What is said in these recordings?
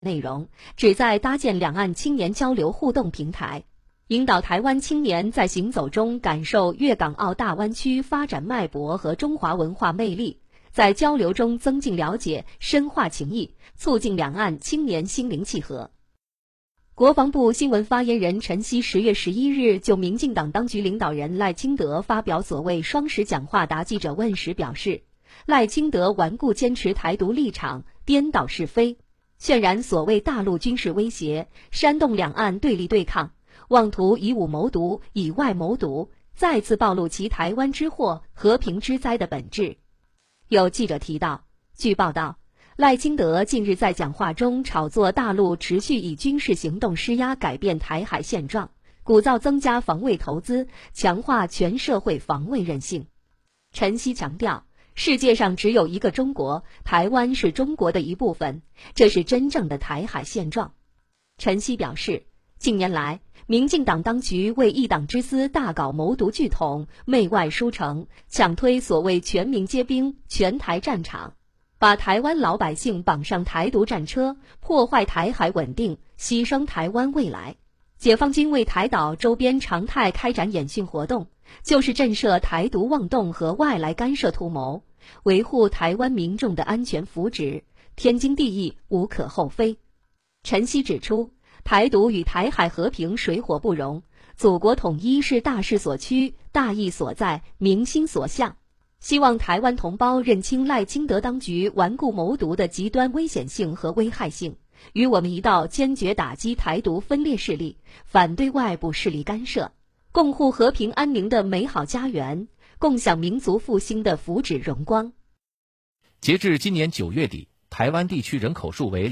内容，旨在搭建两岸青年交流互动平台，引导台湾青年在行走中感受粤港澳大湾区发展脉搏和中华文化魅力，在交流中增进了解、深化情谊，促进两岸青年心灵契合。国防部新闻发言人陈希10月11日就民进党当局领导人赖清德发表所谓双十讲话答记者问时表示，赖清德顽固坚持台独立场，颠倒是非，渲染所谓大陆军事威胁，煽动两岸对立对抗，妄图以武谋独，以外谋独，再次暴露其台湾之祸、和平之灾的本质。有记者提到，据报道，赖清德近日在讲话中炒作大陆持续以军事行动施压改变台海现状，鼓噪增加防卫投资，强化全社会防卫韧性。陈希强调，世界上只有一个中国，台湾是中国的一部分，这是真正的台海现状。陈希表示，近年来，民进党当局为一党之私大搞谋独拒统、媚外输诚，强推所谓全民皆兵、全台战场，把台湾老百姓绑上台独战车，破坏台海稳定，牺牲台湾未来。解放军为台岛周边常态开展演训活动，就是震慑台独妄动和外来干涉图谋，维护台湾民众的安全福祉，天经地义，无可厚非。陈希指出，台独与台海和平水火不容，祖国统一是大势所趋、大义所在、民心所向。希望台湾同胞认清赖清德当局顽固谋独的极端危险性和危害性，与我们一道坚决打击台独分裂势力，反对外部势力干涉，共护和平安宁的美好家园，共享民族复兴的福祉荣光。 截至今年9月底，台湾地区人口数为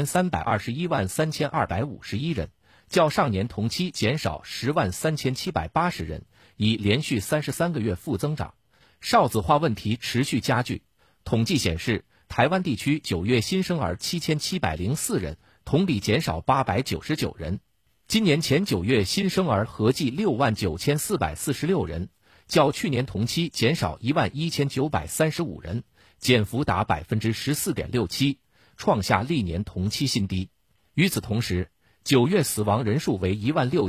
2321万3251人，较上年同期减少10万3780人，已连续33个月负增长。少子化问题持续加剧。统计显示，台湾地区9月新生儿7704人，同比减少899人。今年前9月新生儿合计69446人，较去年同期减少11935人，减幅达 14.67%， 创下历年同期新低。与此同时，9月死亡人数为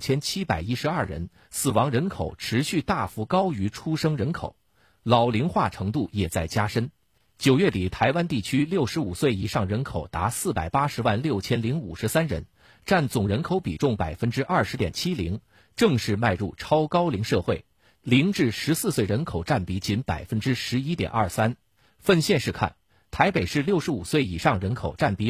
16712人，死亡人口持续大幅高于出生人口，老龄化程度也在加深。9月底，台湾地区65岁以上人口达480万6053人，占总人口比重 20.70%， 正式迈入超高龄社会。0至14岁人口占比仅 11.23%。分县市看，台北市65岁以上人口占比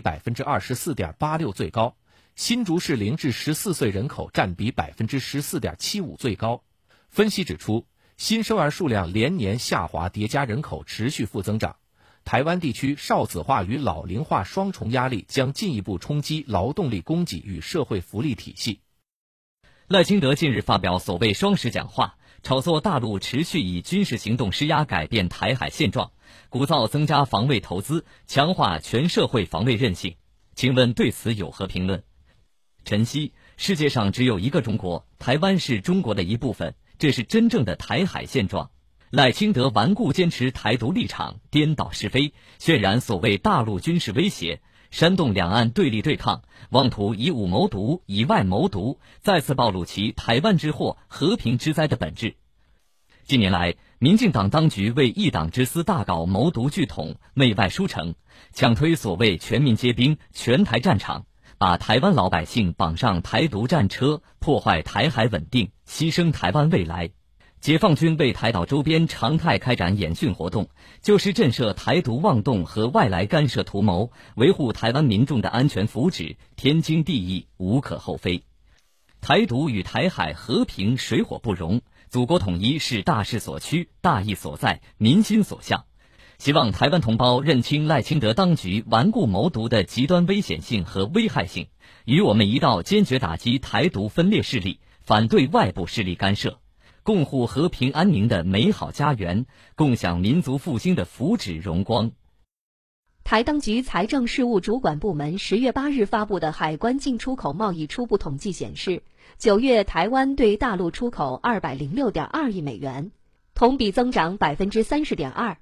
24.86% 最高，新竹市0至14岁人口占比 14.75% 最高。分析指出，新生儿数量连年下滑叠加人口持续负增长，台湾地区少子化与老龄化双重压力将进一步冲击劳动力供给与社会福利体系。 赖清德近日发表所谓双十讲话，炒作大陆持续以军事行动施压改变台海现状，鼓噪增加防卫投资，强化全社会防卫韧性。请问对此有何评论？陈希，世界上只有一个中国，台湾是中国的一部分，这是真正的台海现状。赖清德顽固坚持台独立场，颠倒是非，渲染所谓大陆军事威胁，煽动两岸对立对抗，妄图以武谋独，以外谋独，再次暴露其台湾之祸、和平之灾的本质。近年来，民进党当局为一党之私大搞谋独拒统、媚外输诚，强推所谓全民皆兵、全台战场，把台湾老百姓绑上台独战车，破坏台海稳定，牺牲台湾未来。解放军为台岛周边常态开展演训活动，就是震慑台独妄动和外来干涉图谋，维护台湾民众的安全福祉，天经地义，无可厚非。台独与台海和平水火不容，祖国统一是大势所趋、大义所在、民心所向。希望台湾同胞认清赖清德当局顽固谋独的极端危险性和危害性，与我们一道坚决打击台独分裂势力，反对外部势力干涉，共护和平安宁的美好家园，共享民族复兴的福祉荣光。 台当局财政事务主管部门10月8日发布的海关进出口贸易初步统计显示，9月台湾对大陆出口206.2亿美元，同比增长 30.2%。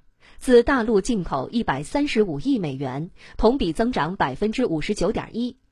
自大陆进口135亿美元，同比增长59.1%。